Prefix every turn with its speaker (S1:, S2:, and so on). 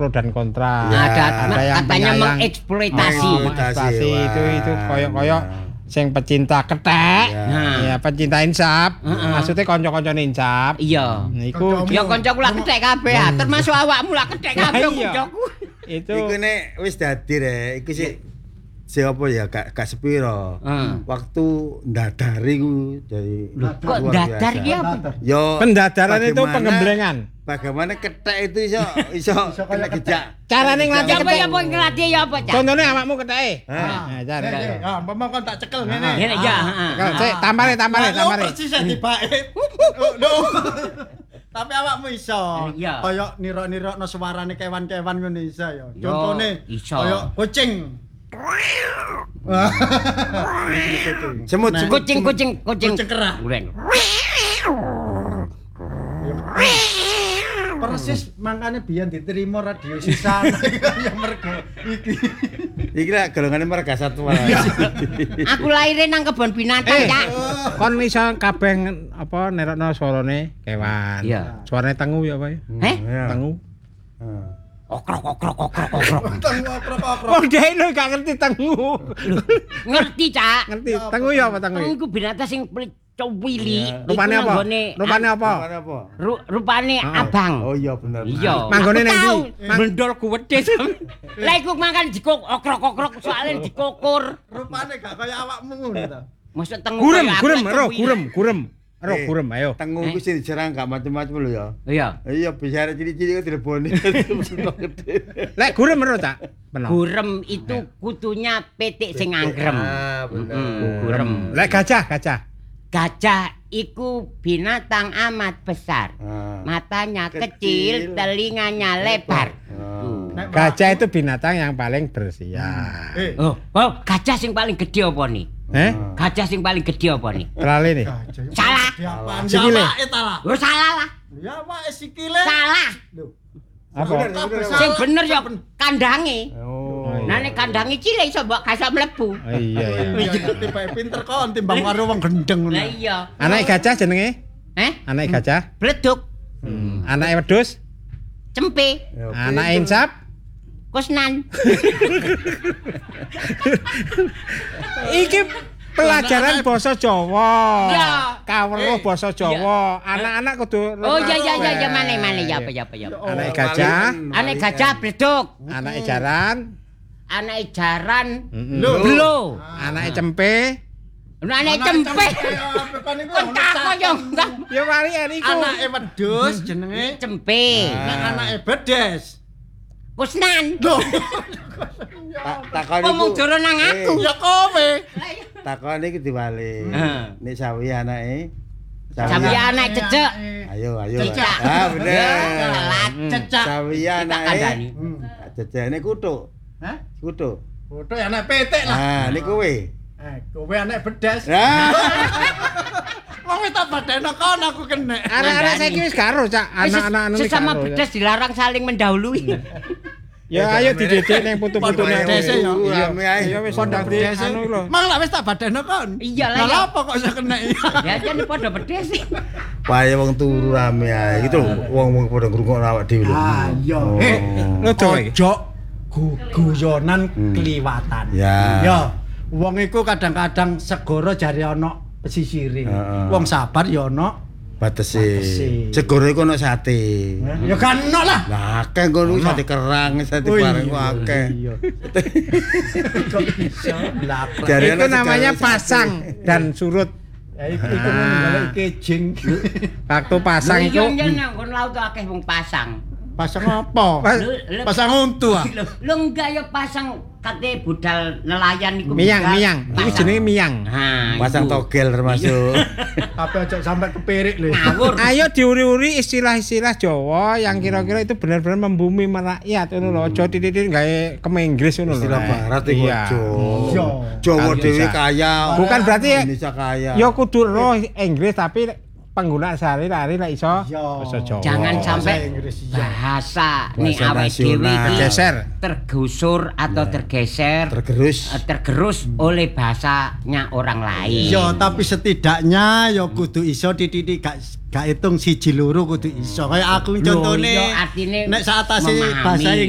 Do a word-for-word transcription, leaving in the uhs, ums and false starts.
S1: pro dan kontra.
S2: Ya.
S3: Ada,
S1: ada yang
S3: katanya
S1: penyayang,
S3: mengeksploitasi.
S1: oh, mengeksploitasi itu itu koyok-koyok sing pecinta kethek.
S3: Nah.
S1: Ya, pecinta insap.
S3: Heeh.
S1: Maksudnya kanca-kancane insap.
S3: Iya.
S1: Niku
S3: Ya kancaku lak kethek kabeh, ah, termasuk awakmu lak kethek kabeh
S1: Iya.
S3: kancaku.
S1: itu
S2: Iku nek wis dadi rek, iku sik siapa ya gak gak sepiro.
S3: Hmm.
S2: Waktu ndadari ku dari
S3: Kok dadar iki apa?
S2: Yo
S1: pendadaran itu
S2: bagaimana-
S1: penggemblengan.
S2: Bagaimana kethek itu iso iso kena gejak.
S1: Carane nglatih
S3: Ya apa ya apa ngelatih ya apa, Cak?
S1: Contohnya awakmu ketheke.
S2: Hah?
S1: Nah, jar.
S4: Ya, umpama kon tak cekel ngene.
S3: Ya ya, heeh.
S1: Kalau cek tampare tampare tampare.
S4: Persis tibake. Tapi awakmu iso.
S3: Iya.
S4: Kaya nira-nirokno suarane kewan-kewan ngono iso ya.
S3: Yo,
S4: Contone
S3: iso.
S4: kaya kucing.
S2: Semut
S4: Nah,
S2: semut.
S3: Kucing kucing kucing
S4: Kucing kerah.
S3: Ulen.
S4: Persis makane biyen diterima radio sisan ya mergo iki.
S2: Iki lah golongane marga satwa.
S3: Aku lahirnya nang kebon binatang,
S1: Eh,
S3: Cak.
S1: kon iso kabeh apa nerokno suarane kewan.
S3: Iya.
S1: Suarane tengu ya apa ya?
S3: Heh?
S1: Tengu.
S3: Okrok okrok okrok okrok.
S4: Tengu okrok-okrok.
S1: Oh, dia lho gak ngerti tengu.
S3: Ngerti, Cak.
S1: Ngerti. Tengu ya apa tengu?
S3: Tengu iku binatang sing cowili.
S1: Rupane apa? Rupane apa?
S2: Apa apa?
S3: Rupane abang.
S2: Oh iya bener.
S3: Iya.
S1: Manggone
S3: Aku
S1: nang
S3: tahu.
S1: ndi? Mang-
S3: Mendol kuwedhe. Lah iku makan dikok okrok-okrok soalnya dikukur.
S4: Rupane gak kaya awakmu ngono ta.
S3: Maksud tengu
S1: Gurem,
S3: kaya aku
S1: gurem,
S3: lek
S1: ro,
S3: cowili.
S1: gurem, gurem. Ro,
S2: Eh.
S1: gurem, ayo.
S2: Tengu ku sing diserang gak macam-macam lho ya.
S3: Iya.
S2: Iya bicara cilik-cilik kok dileboni.
S1: Lek gurem ro tak? Peno.
S3: Gurem itu kutunya petik sing anggrem.
S2: Ah, bener.
S3: Mm, gurem.
S1: Lek gajah, gajah.
S3: Gajah iku binatang amat besar.
S2: Ah.
S3: Matanya
S2: Kecil.
S3: kecil, telinganya lebar.
S2: Ah.
S4: Nek
S1: Gajah itu binatang yang paling bersiap.
S4: Eh,
S3: Oh, oh, gajah sing paling gede apa nih?
S1: Eh?
S3: Gajah sing paling gede apa nih?
S1: Terlalu nih.
S4: gajah.
S3: Salah.
S4: Diapaan?
S1: Sikile.
S4: Ya awake ta lah.
S3: Oh, salah lah.
S4: Ya awake sikile.
S3: Salah.
S4: Lho.
S1: Apa?
S3: Sing bener ya kandange.
S2: Oh.
S3: Nah nek kandange cilik iso mbok gajah mlebu.
S1: Oh, iya, iya.
S4: Iya, tiba pinter kon timbang karo wong gendeng ngono.
S3: Lah iya.
S1: Anak gajah jenenge?
S3: Eh?
S1: Anak gajah.
S3: Bleduk,
S1: Hmm. Anak wedhus?
S3: cempe,
S2: Ya,
S1: Anak
S2: pinter.
S1: insap?
S3: kusnan.
S1: Iki pelajaran basa Jawa.
S3: Ya.
S1: Kawruh basa Jawa. Anak-anak kudu
S3: Oh iya iya iya ya mana mana ya apa ya apa ya.
S1: Anak gajah,
S3: Anak gajah bleduk,
S1: anak jaran,
S3: anak jaran
S1: mm-mm.
S3: blo,
S1: anak cempe.
S3: anak cempe.
S4: Kon iku
S3: Kok takon yo enggak.
S1: Ya mari niku.
S4: anake wedhus jenenge
S3: Cempe,
S4: nek anake bedes.
S3: kusnan.
S4: Lho,
S2: Tak takon
S3: Kok mung doro nang aku.
S4: ya kowe.
S2: Takon iki diwali.
S3: Heeh.
S2: Nek sawi anake.
S3: Sawi anak cecek.
S2: Ayo ayo.
S3: Cecak.
S2: Ah bener.
S3: Telat cecek.
S2: Sawi
S3: Kita
S2: anake.
S3: kandhani.
S2: Jejane kutuk.
S4: Hah?
S2: Kutuk.
S4: Foto anak petik lah.
S2: Ah niku kowe.
S4: Eh, kowe anak bedes.
S2: Ah.
S4: Wong wis tak badeno kon aku kena.
S1: Anak-anak saiki wis karo, Cak. Anak-anak anu
S3: Sesama bedes dilarang saling mendahului.
S1: Ya ayo dididik ning putu-putune.
S4: Bedese ya.
S2: Iya, ae.
S1: Ya wis
S4: Pondok
S1: ndang di
S4: bedese.
S1: anu lho.
S4: Mang lah wis tak badeno kon.
S3: Iya lah,
S4: Lah
S3: ya.
S4: apa kok iso kena?
S3: Ya jan padha bedes sih.
S2: Pae wong turu rame ae. Gitu lho, wong-wong padha ngrungokno awak dhewe lho.
S4: Ah iya. Eh,
S1: Lodo iki.
S4: ojo gu- guyonan kliwatan.
S2: Ya.
S4: Ya, wong iku kadang-kadang segara jare ana pesisire.
S2: Heeh.
S4: Wong sabar ya ana
S2: Batese.
S4: Batese.
S2: Segoro iku ono sate.
S4: ya kan ana lah.
S2: Lah akeh ngono sate kerang, sate
S4: Oh,
S2: bareng
S4: iya,
S2: akeh.
S4: iya. Kok iso blakrak.
S2: Jare
S1: Itu
S2: ana
S1: namanya
S2: segala
S1: pasang
S2: sate.
S1: dan surut.
S4: Ya iku iku ngono golek kejing.
S1: Waktu pasang
S3: Iya
S1: itu
S3: iya nang kon laut akeh wong pasang.
S4: Pasang apa?
S1: Pas-
S3: Lho, lho,
S4: Pasang untu ah.
S3: lho, lho enggak ya pasang kate budal nelayan iku.
S1: miang,
S3: budal
S1: miang. Itu
S3: pasang.
S1: jenenge miang.
S3: Ha,
S2: Pasang
S3: iku.
S2: togel termasuk.
S4: Tapi aja sampai kepirik lho.
S3: Ngawur.
S1: Ayo diuri-uri istilah-istilah Jawa yang kira-kira itu benar-benar membumi merakyat ngono lho. Aja titik-titik gawe keme Inggris ngono lho.
S2: Istilah barat iku
S1: Iya.
S2: aja.
S4: Iya.
S2: Jawa
S1: Kali
S2: dhewe
S1: bisa.
S2: kaya.
S1: Bukan berarti ya-
S2: Indonesia kaya.
S1: Ya kudu roh Inggris tapi penggunaan sehari-hari lah iso
S4: Iya.
S1: basa Jawa.
S3: Jangan
S4: Bahasa
S3: sampai
S4: Inggris, iya.
S3: bahasa nih
S2: Bahasa
S3: awake dhewe
S2: nasional.
S3: iki
S1: Geser.
S3: tergusur atau tergeser
S2: tergerus.
S3: eh, tergerus oleh bahasanya orang lain.
S4: Ya, tapi setidaknya ya kudu iso titik gak gak hitung siji loro kudu iso. Kayak aku
S3: Lho,
S4: contone
S3: iya, artine
S4: nek saatase
S3: memahami.
S4: bahasa